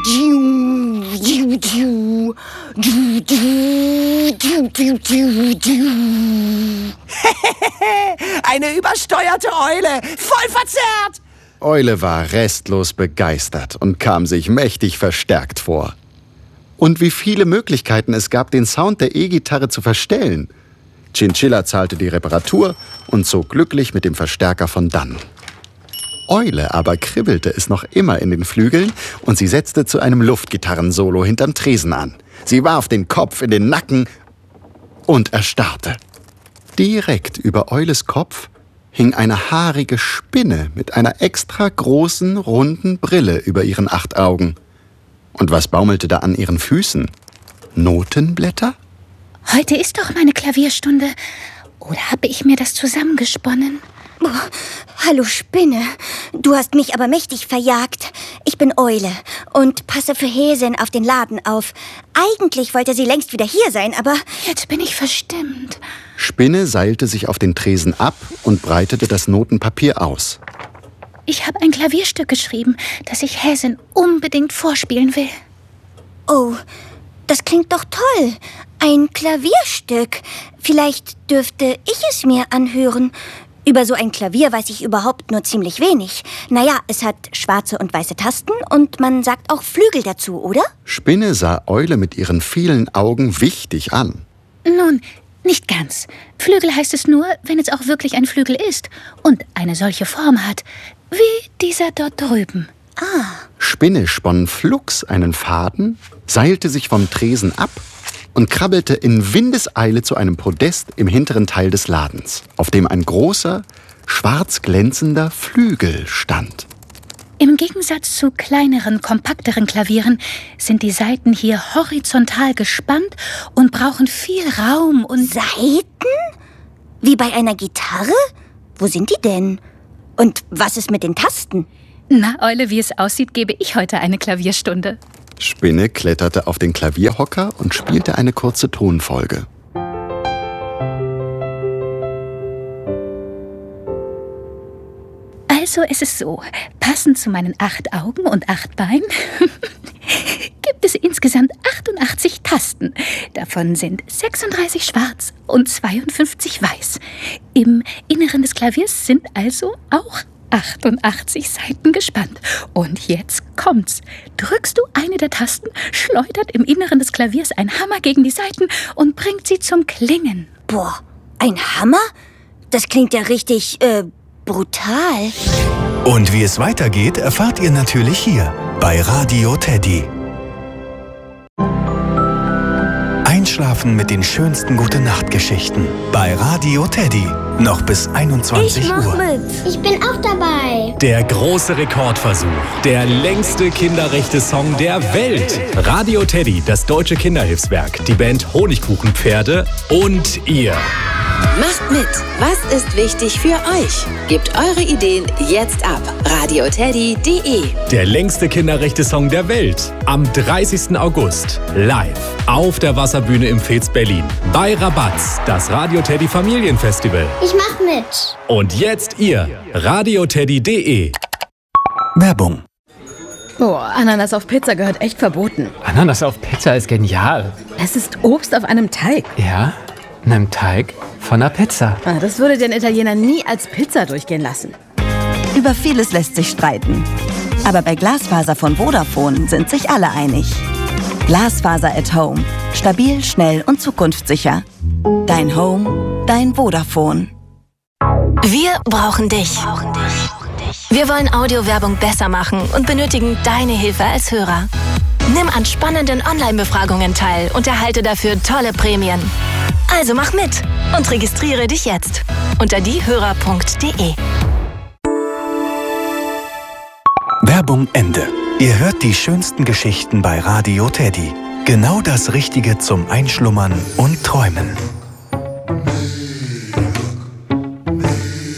Eine übersteuerte Eule, voll verzerrt! Eule war restlos begeistert und kam sich mächtig verstärkt vor. Und wie viele Möglichkeiten es gab, den Sound der E-Gitarre zu verstellen. Chinchilla zahlte die Reparatur und zog glücklich mit dem Verstärker von dann. Eule aber kribbelte es noch immer in den Flügeln und sie setzte zu einem Luftgitarrensolo hinterm Tresen an. Sie warf den Kopf in den Nacken und erstarrte. Direkt über Eules Kopf hing eine haarige Spinne mit einer extra großen, runden Brille über ihren 8 Augen. Und was baumelte da an ihren Füßen? Notenblätter? Heute ist doch meine Klavierstunde. Oder habe ich mir das zusammengesponnen? Oh, hallo Spinne, du hast mich aber mächtig verjagt. Ich bin Eule und passe für Häsin auf den Laden auf. Eigentlich wollte sie längst wieder hier sein, aber... Jetzt bin ich verstimmt. Spinne seilte sich auf den Tresen ab und breitete das Notenpapier aus. Ich habe ein Klavierstück geschrieben, das ich Häsin unbedingt vorspielen will. Oh, das klingt doch toll. Ein Klavierstück. Vielleicht dürfte ich es mir anhören. Über so ein Klavier weiß ich überhaupt nur ziemlich wenig. Naja, es hat schwarze und weiße Tasten und man sagt auch Flügel dazu, oder? Spinne sah Eule mit ihren vielen Augen wichtig an. Nun, nicht ganz. Flügel heißt es nur, wenn es auch wirklich ein Flügel ist und eine solche Form hat, wie dieser dort drüben. Ah. Spinne spann flugs einen Faden, seilte sich vom Tresen ab und krabbelte in Windeseile zu einem Podest im hinteren Teil des Ladens, auf dem ein großer, schwarz glänzender Flügel stand. Im Gegensatz zu kleineren, kompakteren Klavieren sind die Saiten hier horizontal gespannt und brauchen viel Raum und... Saiten? Wie bei einer Gitarre? Wo sind die denn? Und was ist mit den Tasten? Na, Eule, wie es aussieht, gebe ich heute eine Klavierstunde. Spinne kletterte auf den Klavierhocker und spielte eine kurze Tonfolge. Also es ist so, passend zu meinen 8 Augen und 8 Beinen gibt es insgesamt 88 Tasten. Davon sind 36 schwarz und 52 weiß. Im Inneren des Klaviers sind also auch 88 Saiten gespannt. Und jetzt kommt's. Drückst du eine der Tasten, schleudert im Inneren des Klaviers ein Hammer gegen die Saiten und bringt sie zum Klingen. Boah, ein Hammer? Das klingt ja richtig, brutal. Und wie es weitergeht, erfahrt ihr natürlich hier bei Radio Teddy. Einschlafen mit den schönsten Gute-Nacht-Geschichten bei Radio Teddy. Noch bis 21 Uhr. Ich mach mit. Ich bin auch dabei. Der große Rekordversuch. Der längste Kinderrechte-Song der Welt. Radio Teddy, das deutsche Kinderhilfswerk, die Band Honigkuchenpferde und ihr. Macht mit. Was ist wichtig für euch? Gebt eure Ideen jetzt ab. radioteddy.de. Der längste Kinderrechte-Song der Welt. Am 30. August. Live. Auf der Wasserbühne im Fez Berlin. Bei Rabatz. Das Radio Teddy Familienfestival. Ich mach mit. Und jetzt ihr. radioteddy.de. Werbung. Oh, Ananas auf Pizza gehört echt verboten. Ananas auf Pizza ist genial. Es ist Obst auf einem Teig. Ja, einem Teig von einer Pizza. Das würde den Italiener nie als Pizza durchgehen lassen. Über vieles lässt sich streiten. Aber bei Glasfaser von Vodafone sind sich alle einig. Glasfaser at Home. Stabil, schnell und zukunftssicher. Dein Home, dein Vodafone. Wir brauchen dich. Wir wollen Audiowerbung besser machen und benötigen deine Hilfe als Hörer. Nimm an spannenden Online-Befragungen teil und erhalte dafür tolle Prämien. Also mach mit und registriere dich jetzt unter diehörer.de. Werbung Ende. Ihr hört die schönsten Geschichten bei Radio Teddy. Genau das Richtige zum Einschlummern und Träumen.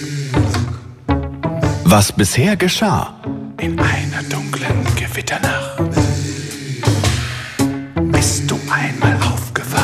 Was bisher geschah. In einer dunklen Gewitternacht